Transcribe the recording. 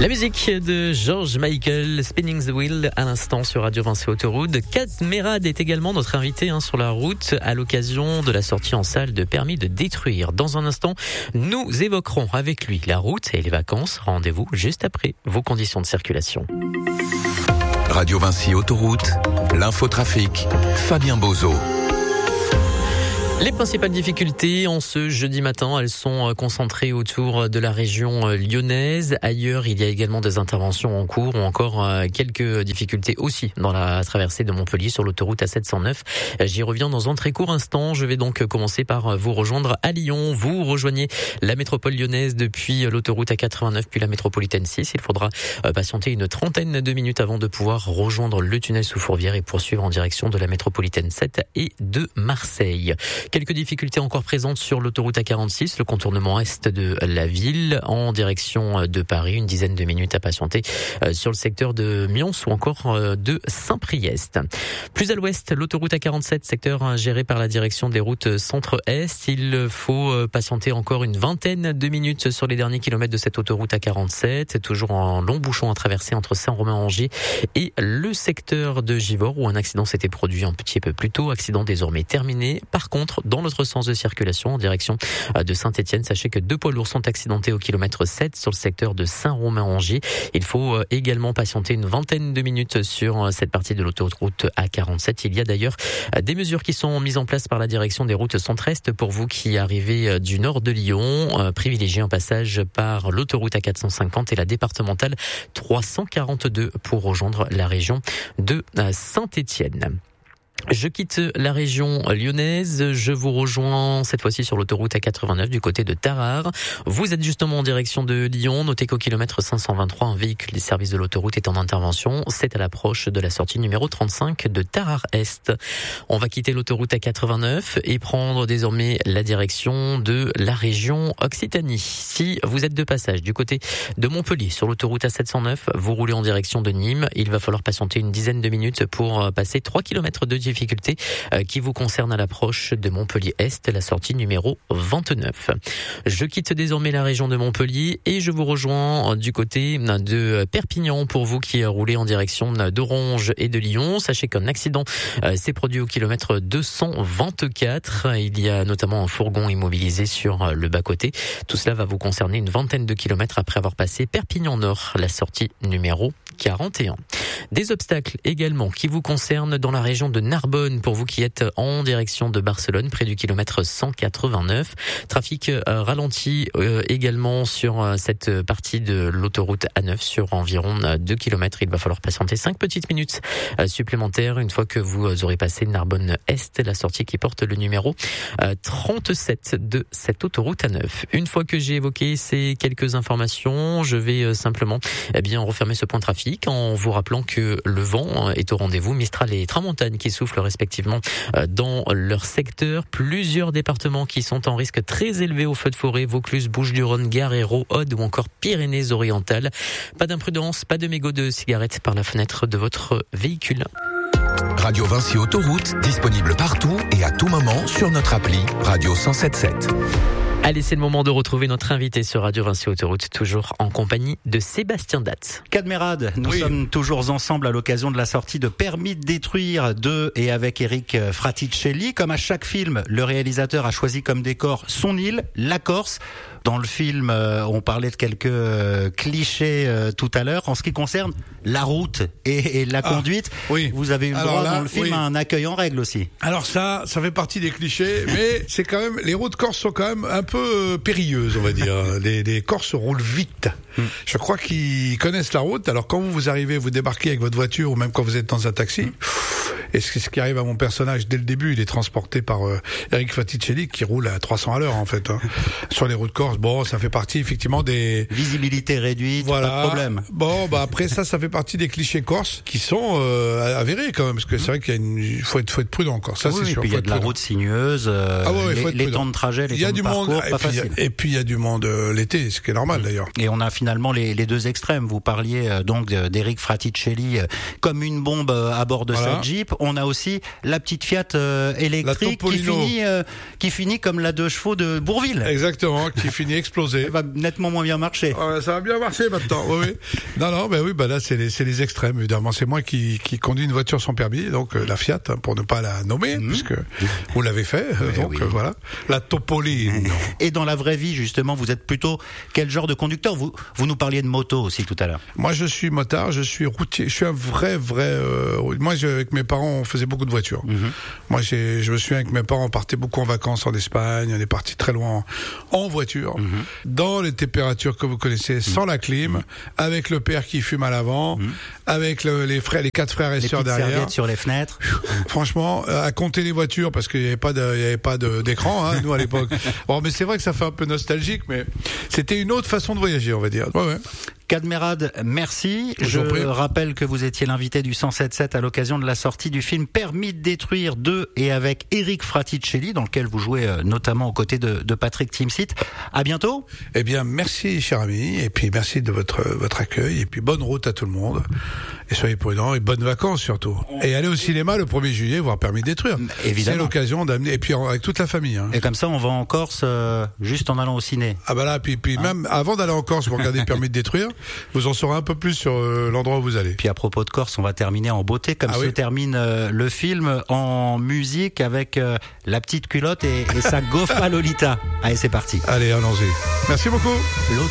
La musique de George Michael, Spinning the Wheel, à l'instant sur Radio Vinci Autoroute. Kat Merad est également notre invité sur la route à l'occasion de la sortie en salle de Permis de détruire. Dans un instant, nous évoquerons avec lui la route et les vacances. Rendez-vous juste après vos conditions de circulation. Radio Vinci Autoroute, l'infotrafic, Fabien Bozo. Les principales difficultés en ce jeudi matin, elles sont concentrées autour de la région lyonnaise. Ailleurs, il y a également des interventions en cours ou encore quelques difficultés aussi dans la traversée de Montpellier sur l'autoroute A709. J'y reviens dans un très court instant. Je vais donc commencer par vous rejoindre à Lyon. Vous rejoignez la métropole lyonnaise depuis l'autoroute A89 puis la métropolitaine 6. Il faudra patienter une trentaine de minutes avant de pouvoir rejoindre le tunnel sous Fourvière et poursuivre en direction de la métropolitaine 7 et de Marseille. Quelques difficultés encore présentes sur l'autoroute A46, le contournement est de la ville en direction de Paris. Une dizaine de minutes à patienter sur le secteur de Mions ou encore de Saint-Priest. Plus à l'ouest, l'autoroute A47, secteur géré par la direction des routes centre-est. Il faut patienter encore une vingtaine de minutes sur les derniers kilomètres de cette autoroute A47. Toujours en long bouchon à traverser entre Saint-Romain-Angers et le secteur de Givors où un accident s'était produit un petit peu plus tôt. Accident désormais terminé. Par contre, dans l'autre sens de circulation, en direction de Saint-Étienne, sachez que 2 poids lourds sont accidentés au kilomètre 7 sur le secteur de Saint-Romain-Angers. Il faut également patienter une vingtaine de minutes sur cette partie de l'autoroute A47. Il y a d'ailleurs des mesures qui sont mises en place par la direction des routes centre-est pour vous qui arrivez du nord de Lyon. Privilégiez un passage par l'autoroute A450 et la départementale 342 pour rejoindre la région de Saint-Étienne. Je quitte la région lyonnaise, je vous rejoins cette fois-ci sur l'autoroute A89 du côté de Tarare. Vous êtes justement en direction de Lyon, notez qu'au kilomètre 523, un véhicule des services de l'autoroute est en intervention. C'est à l'approche de la sortie numéro 35 de Tarare-Est. On va quitter l'autoroute A89 et prendre désormais la direction de la région Occitanie. Si vous êtes de passage du côté de Montpellier sur l'autoroute A709, vous roulez en direction de Nîmes, il va falloir patienter une dizaine de minutes pour passer 3 km de difficultés qui vous concerne à l'approche de Montpellier-Est, la sortie numéro 29. Je quitte désormais la région de Montpellier et je vous rejoins du côté de Perpignan pour vous qui roulez en direction d'Orange et de Lyon. Sachez qu'un accident s'est produit au kilomètre 224. Il y a notamment un fourgon immobilisé sur le bas-côté. Tout cela va vous concerner une vingtaine de kilomètres après avoir passé Perpignan-Nord, la sortie numéro 41. Des obstacles également qui vous concernent dans la région de Narbonne pour vous qui êtes en direction de Barcelone près du kilomètre 189. Trafic ralenti également sur cette partie de l'autoroute A9 sur environ 2 km. Il va falloir patienter 5 petites minutes supplémentaires une fois que vous aurez passé Narbonne-Est, la sortie qui porte le numéro 37 de cette autoroute A9. Une fois que j'ai évoqué ces quelques informations, je vais simplement refermer ce point de trafic en vous rappelant que le vent est au rendez-vous. Mistral et Tramontane qui soufflent respectivement dans leur secteur. Plusieurs départements qui sont en risque très élevé au feu de forêt. Vaucluse, Bouches-du-Rhône, Gare, Hérault, Aude ou encore Pyrénées-Orientales. Pas d'imprudence, pas de mégots de cigarettes par la fenêtre de votre véhicule. Radio Vinci Autoroute, disponible partout et à tout moment sur notre appli Radio 107.7. Allez, c'est le moment de retrouver notre invité sur Radio Vinci Autoroute, toujours en compagnie de Sébastien Datz. Kat Merad, nous sommes toujours ensemble à l'occasion de la sortie de Permis de détruire de et avec Eric Fraticelli. Comme à chaque film, le réalisateur a choisi comme décor son île, la Corse. Dans le film, on parlait de quelques clichés tout à l'heure. En ce qui concerne la route et la conduite, vous avez eu le droit dans le film à un accueil en règle aussi. Alors ça fait partie des clichés, mais c'est quand même, les routes corses sont quand même un peu périlleuses, on va dire. Les Corses roulent vite. Je crois qu'ils connaissent la route. Alors quand vous arrivez, vous débarquez avec votre voiture ou même quand vous êtes dans un taxi, et ce qui arrive à mon personnage dès le début, il est transporté par Eric Fraticelli qui roule à 300 à l'heure en fait sur les routes corses. Bon, ça fait partie effectivement des visibilité réduite, pas de problème. Bon, après ça fait partie des clichés corses qui sont avérés quand même, parce que c'est vrai qu'il faut être prudent encore. Ça c'est sûr. Et puis il y a de la route sinueuse, les temps de trajet, les temps de parcours, pas facile. Et puis il y a du monde l'été, ce qui est normal d'ailleurs. Et on a finalement les deux extrêmes. Vous parliez donc d'Eric Fraticelli comme une bombe à bord de cette Jeep. on a aussi la petite Fiat électrique qui finit comme la 2 chevaux de Bourvil. Exactement, qui finit explosée. Elle va nettement moins bien marcher. Ça va bien marcher maintenant. Oui. Non, là c'est les extrêmes évidemment. C'est moi qui conduis une voiture sans permis, donc la Fiat, hein, pour ne pas la nommer, puisque vous l'avez fait. Voilà, la Topolino. Et dans la vraie vie, justement, vous êtes plutôt quel genre de conducteur ? Vous nous parliez de moto aussi tout à l'heure. Moi, je suis motard, je suis routier. Je suis un vrai. Moi, avec mes parents, on faisait beaucoup de voitures. Moi, je me souviens avec mes parents, on partait beaucoup en vacances en Espagne. On est parti très loin en voiture, dans les températures que vous connaissez, sans la clim, avec le père qui fume à l'avant, avec les 4 frères et sœurs derrière. Serviettes sur les fenêtres. Franchement, à compter les voitures, parce qu'il n'y avait pas d'écran, hein, nous à l'époque. Bon, mais c'est vrai que ça fait un peu nostalgique, mais c'était une autre façon de voyager, on va dire. Ouais. Kadmerad, merci. Je rappelle que vous étiez l'invité du 107.7 à l'occasion de la sortie du film Permis de détruire 2 et avec Eric Fraticelli, dans lequel vous jouez notamment aux côtés de Patrick Timsit. À bientôt. Eh bien, merci, cher ami, et puis merci de votre accueil, et puis bonne route à tout le monde. Et soyez prudents, et bonnes vacances surtout. Et allez au cinéma le 1er juillet, voir Permis de détruire. Évidemment. C'est l'occasion d'amener, et puis avec toute la famille. Hein. Et comme ça, on va en Corse juste en allant au ciné. Ah bah là, puis même avant d'aller en Corse pour regarder Permis de détruire, vous en saurez un peu plus sur l'endroit où vous allez. Puis à propos de Corse, on va terminer en beauté, comme se termine le film, en musique avec la petite culotte et sa Gofa Lolita. Allez, c'est parti. Allez, allons-y. Merci beaucoup.